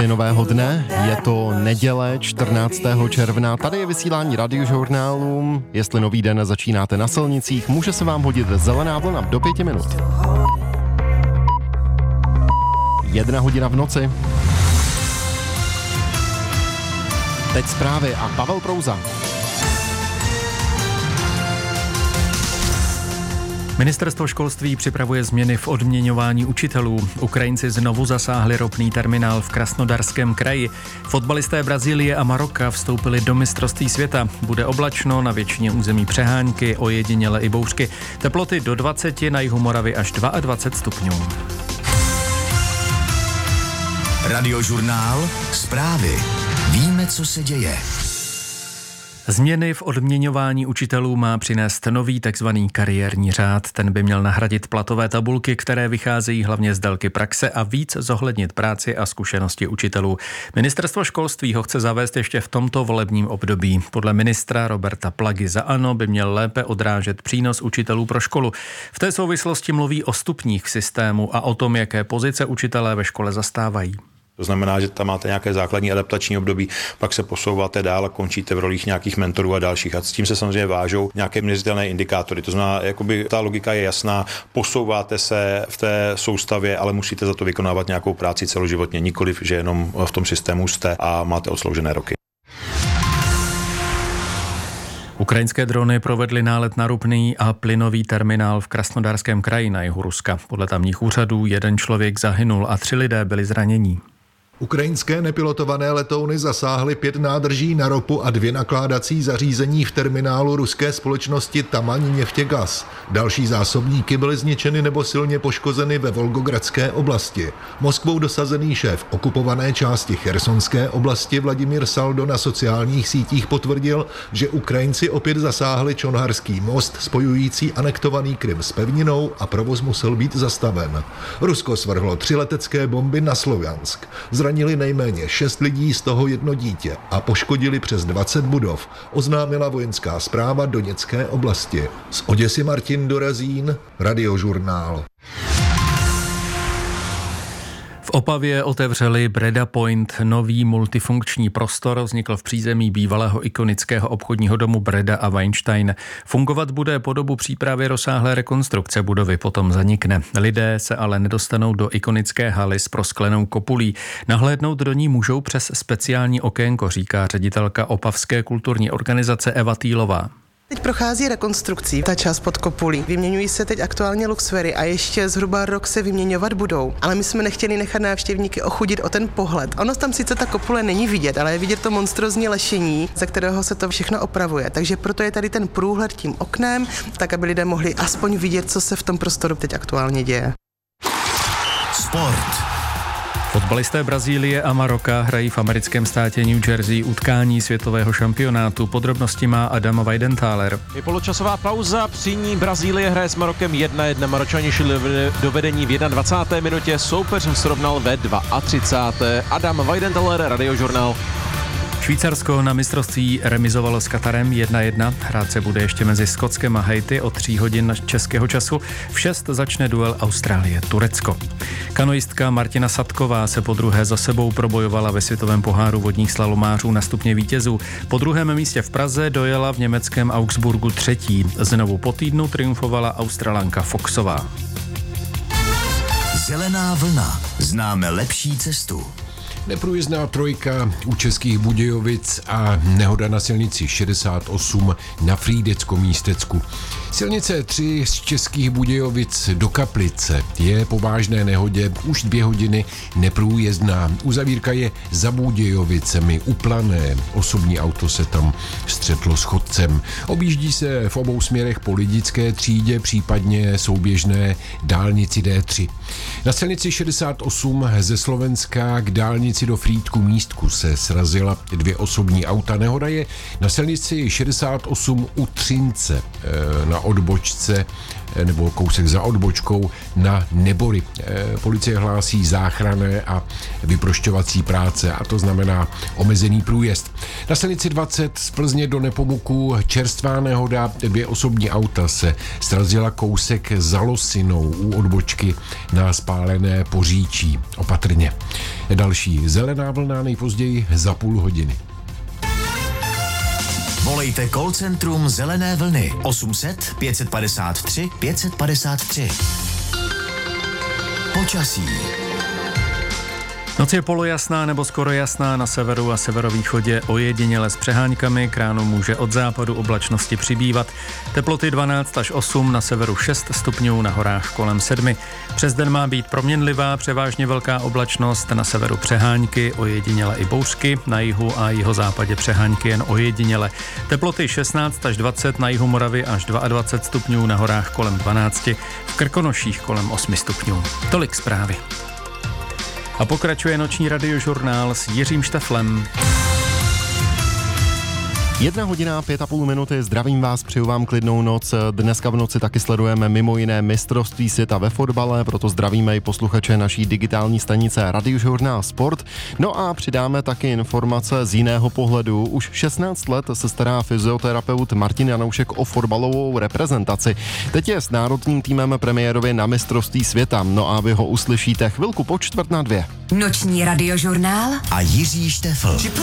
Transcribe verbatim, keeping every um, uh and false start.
Nového dne, je to neděle čtrnáctého června, tady je vysílání Radiožurnálu. Jestli nový den začínáte na silnicích, může se vám hodit zelená vlna do pěti minut. Jedna hodina v noci. Teď zprávy a Pavel Prouza. Ministerstvo školství připravuje změny v odměňování učitelů. Ukrajinci znovu zasáhli ropný terminál v Krasnodarském kraji. Fotbalisté Brazílie a Maroka vstoupili do mistrovství světa. Bude oblačno, na většině území přehánky, ojediněle i bouřky. Teploty do dvaceti, na jihu Moravy až dvacet dva stupňů. Radiožurnál, zprávy. Víme, co se děje. Změny v odměňování učitelů má přinést nový takzvaný kariérní řád. Ten by měl nahradit platové tabulky, které vycházejí hlavně z délky praxe a víc zohlednit práci a zkušenosti učitelů. Ministerstvo školství ho chce zavést ještě v tomto volebním období. Podle ministra Roberta Plagy za ANO by měl lépe odrážet přínos učitelů pro školu. V té souvislosti mluví o stupních v systému a o tom, jaké pozice učitelé ve škole zastávají. To znamená, že tam máte nějaké základní adaptační období, pak se posouváte dál a končíte v rolích nějakých mentorů a dalších. A s tím se samozřejmě vážou nějaké měřitelné indikátory. To znamená, jakoby ta logika je jasná, posouváte se v té soustavě, ale musíte za to vykonávat nějakou práci celoživotně, nikoliv, že jenom v tom systému jste a máte odsloužené roky. Ukrajinské drony provedly nálet na ropný a plynový terminál v Krasnodarském kraji na jihu Ruska. Podle tamních úřadů jeden člověk zahynul a tři lidé byli zranění. Ukrajinské nepilotované letouny zasáhly pět nádrží na ropu a dvě nakládací zařízení v terminálu ruské společnosti Tamaň Neftěgaz. Další zásobníky byly zničeny nebo silně poškozeny ve Volgogradské oblasti. Moskvou dosazený šéf okupované části Chersonské oblasti Vladimír Saldo na sociálních sítích potvrdil, že Ukrajinci opět zasáhli Čonharský most spojující anektovaný Krym s pevninou a provoz musel být zastaven. Rusko svrhlo tři letecké bomby na Sloviansk. Zranili nejméně šest lidí, z toho jedno dítě a poškodili přes dvacet budov, oznámila vojenská správa Doněcké oblasti. Z Oděsy Martin Dorazín, Radiožurnál. V Opavě otevřeli Breda Point, nový multifunkční prostor, vznikl v přízemí bývalého ikonického obchodního domu Breda a Weinstein. Fungovat bude po dobu přípravy rozsáhlé rekonstrukce budovy, potom zanikne. Lidé se ale nedostanou do ikonické haly s prosklenou kopulí. Nahlédnout do ní můžou přes speciální okénko, říká ředitelka opavské kulturní organizace Eva Týlová. Teď prochází rekonstrukcí ta část pod kopulí. Vyměňují se teď aktuálně luxury a ještě zhruba rok se vyměňovat budou. Ale my jsme nechtěli nechat návštěvníky ochudit o ten pohled. Ono tam sice ta kopule není vidět, ale je vidět to monstrózní lešení, za kterého se to všechno opravuje. Takže proto je tady ten průhled tím oknem, tak aby lidé mohli aspoň vidět, co se v tom prostoru teď aktuálně děje. Sport. Fotbalisté Brazílie a Maroka hrají v americkém státě New Jersey utkání světového šampionátu. Podrobnosti má Adam Weidenthaler. Je poločasová pauza, při ní Brazílie hraje s Marokem jedna jedna. Maročani šli do vedení v dvacáté první minutě, soupeř srovnal ve třicáté druhé Adam Weidenthaler, Radiožurnál. Švýcarsko na mistrovství remizovalo s Katarem jedna jedna. Hrát se bude ještě mezi Skotskem a Haiti o tří hodin českého času. V šest začne duel Austrálie-Turecko. Kanoistka Martina Sadková se podruhé za sebou probojovala ve světovém poháru vodních slalomářů na stupně vítězů. Po druhém místě v Praze dojela v německém Augsburgu třetí. Znovu po týdnu triumfovala Australanka Foxová. Zelená vlna. Známe lepší cestu. Neprůjezdná trojka u Českých Budějovic a nehoda na silnici šedesát osm na Frýdecko-Místecku. Silnice tři z Českých Budějovic do Kaplice je po vážné nehodě už dvě hodiny neprůjezdná. Uzavírka je za Budějovicemi u Plané. Osobní auto se tam střetlo s chodcem. Objíždí se v obou směrech po Lidické třídě, případně souběžné dálnici D tři. Na silnici šedesát osm ze Slovenska k dálnici do Frýdku Místku se srazila dvě osobní auta. Nehoda je na silnici šedesát osm u Třince na odbočce nebo kousek za odbočkou na Nebory. Policie hlásí záchranné a vyprošťovací práce, a to znamená omezený průjezd. Na silnici dvacet z Plzně do Nepomuku čerstvá nehoda, dvě osobní auta se srazila kousek za Losinou u odbočky na spálené Poříčí. Opatrně. Další zelená vlna nejpozději za půl hodiny. Volejte call centrum Zelené vlny osm set pět padesát tři pět padesát tři. Počasí. Noc je polojasná nebo skoro jasná, na severu a severovýchodě ojediněle s přeháňkami, k ránu může od západu oblačnosti přibývat. Teploty dvanáct až osm, na severu šest stupňů, na horách kolem sedmi. Přes den má být proměnlivá, převážně velká oblačnost, na severu přeháňky, ojediněle i bouřky, na jihu a jihozápadě přeháňky jen ojediněle. Teploty šestnáct až dvacet, na jihu Moravy až dvacet dva stupňů, na horách kolem dvanáct, v Krkonoších kolem osm stupňů. Tolik zprávy. A pokračuje noční radiožurnál s Jiřím Šteflem. Jedna hodina, pět a půl minuty, zdravím vás, přeju vám klidnou noc. Dneska v noci taky sledujeme mimo jiné mistrovství světa ve fotbale, proto zdravíme i posluchače naší digitální stanice Radiožurnál Sport. No a přidáme taky informace z jiného pohledu. Už šestnáct let se stará fyzioterapeut Martin Janoušek o fotbalovou reprezentaci. Teď je s národním týmem premiérově na mistrovství světa. No a vy ho uslyšíte chvilku po čtvrt na dvě. Noční radiožurnál a Jiří Štefl.